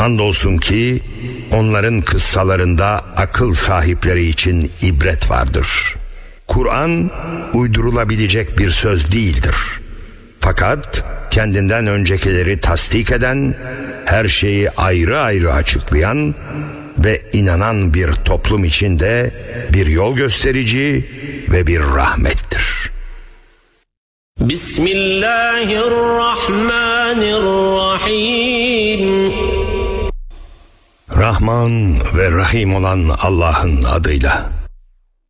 Andolsun ki onların kıssalarında akıl sahipleri için ibret vardır. Kur'an uydurulabilecek bir söz değildir. Fakat kendinden öncekileri tasdik eden, her şeyi ayrı ayrı açıklayan ve inanan bir toplum içinde bir yol gösterici ve bir rahmettir. Bismillahirrahmanirrahim. Rahman ve Rahim olan Allah'ın adıyla.